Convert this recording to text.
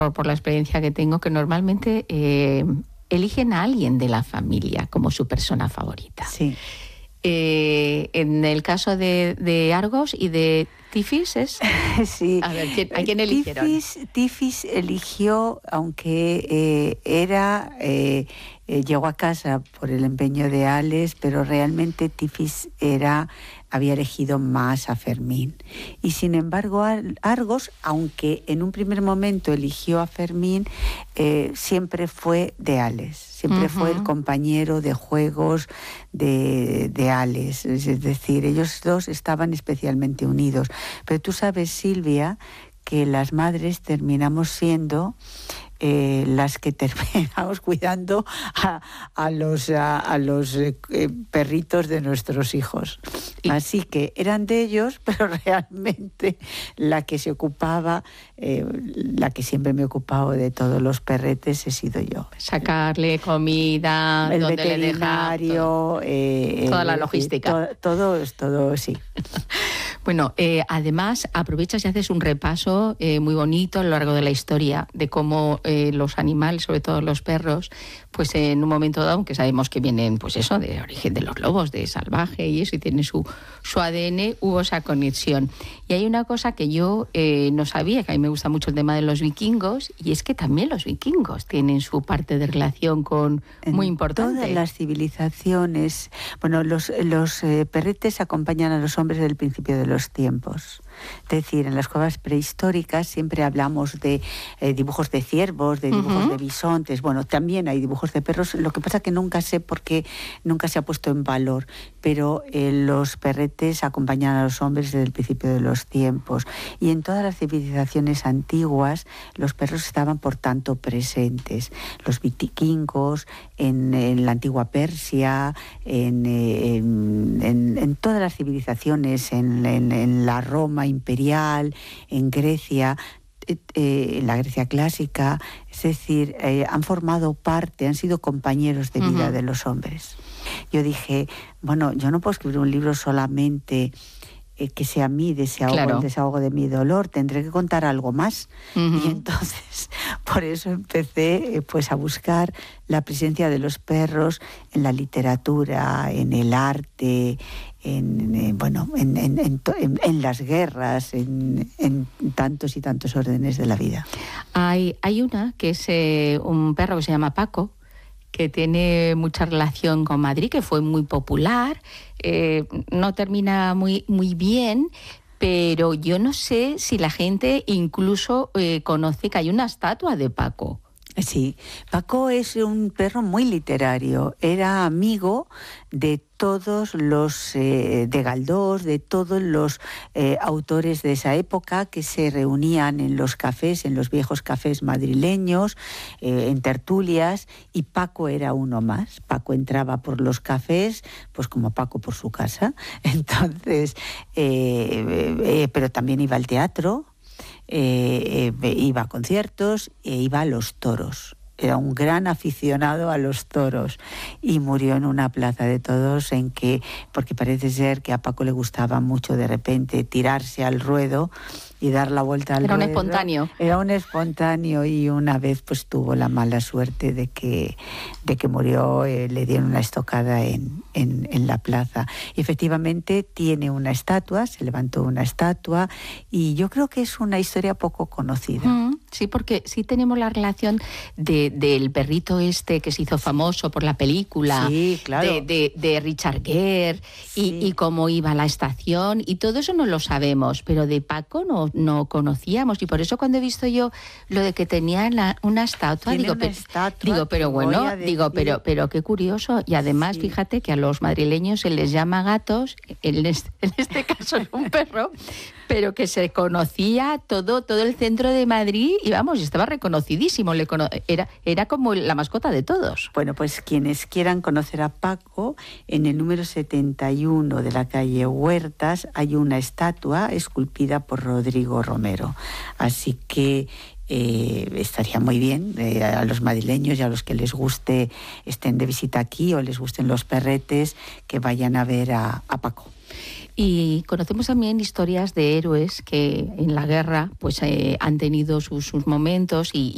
por la experiencia que tengo, que normalmente eligen a alguien de la familia como su persona favorita. Sí. En el caso de Argos y de Tifis es... Sí. A ver, ¿a quién eligieron? Tifis eligió, aunque llegó a casa por el empeño de Ales, pero realmente Tifis había elegido más a Fermín. Y sin embargo, Argos, aunque en un primer momento eligió a Fermín, siempre fue de Ales. Siempre fue el compañero de juegos de Ales. Es decir, ellos dos estaban especialmente unidos. Pero tú sabes, Silvia, que las madres terminamos siendo las que terminamos cuidando a los perritos de nuestros hijos. Así que eran de ellos, pero realmente la que se ocupaba, la que siempre me he ocupado de todos los perretes he sido yo. Sacarle comida, el donde veterinario, le deja toda la logística. Todo, sí. Bueno, además aprovechas y haces un repaso muy bonito a lo largo de la historia de cómo los animales, sobre todo los perros, pues en un momento dado, aunque sabemos que vienen, pues eso, de origen de los lobos, de salvaje y eso, y tienen su ADN, hubo esa conexión. Y hay una cosa que yo no sabía, que a mí me gusta mucho el tema de los vikingos, y es que también los vikingos tienen su parte de relación muy importante. Todas las civilizaciones, bueno, los perretes acompañan a los hombres desde el principio de los tiempos. Es decir, en las cuevas prehistóricas siempre hablamos de dibujos de ciervos, de dibujos de bisontes. Bueno, también hay dibujos de perros. Lo que pasa es que nunca sé por qué nunca se ha puesto en valor. Pero los perretes acompañan a los hombres desde el principio de los tiempos. Y en todas las civilizaciones antiguas los perros estaban, por tanto, presentes. Los vikingos, en la antigua Persia, en todas las civilizaciones, en la Roma imperial, en Grecia, en la Grecia clásica, es decir, han formado parte, han sido compañeros de vida de los hombres. Yo dije, bueno, yo no puedo escribir un libro solamente que sea mi desahogo, claro, el desahogo de mi dolor, tendré que contar algo más. Y entonces, por eso empecé pues a buscar la presencia de los perros en la literatura, en el arte, en las guerras, en tantos y tantos órdenes de la vida. Hay una que es un perro que se llama Paco, que tiene mucha relación con Madrid, que fue muy popular, no termina muy bien, pero yo no sé si la gente incluso conoce que hay una estatua de Paco. Sí, Paco es un perro muy literario, era amigo de todos los de Galdós, de todos los autores de esa época que se reunían en los cafés, en los viejos cafés madrileños, en tertulias, y Paco era uno más. Paco entraba por los cafés, pues como Paco por su casa, entonces, pero también iba al teatro, iba a conciertos e iba a los toros. Era un gran aficionado a los toros y murió en una plaza de toros porque parece ser que a Paco le gustaba mucho de repente tirarse al ruedo y dar la vuelta al ruedo. Era un espontáneo. Era un espontáneo, y una vez pues tuvo la mala suerte de que murió, le dieron una estocada en la plaza. Y efectivamente tiene una estatua, se levantó una estatua, y yo creo que es una historia poco conocida. Sí, porque sí tenemos la relación del perrito que se hizo famoso por la película, sí, claro, de Richard Gere, sí, y cómo iba a la estación, y todo eso no lo sabemos, pero de Paco no conocíamos, y por eso cuando he visto yo lo de que tenía una estatua, pero qué curioso. Y además, sí, fíjate que a los madrileños se les llama gatos, en este caso es un perro, pero que se conocía todo el centro de Madrid, y vamos, estaba reconocidísimo, era como la mascota de todos. Bueno, pues quienes quieran conocer a Paco, en el número 71 de la calle Huertas hay una estatua esculpida por Rodrigo Romero, así que estaría muy bien a los madrileños y a los que les guste, estén de visita aquí o les gusten los perretes, que vayan a ver a Paco. Y conocemos también historias de héroes que en la guerra pues han tenido sus momentos y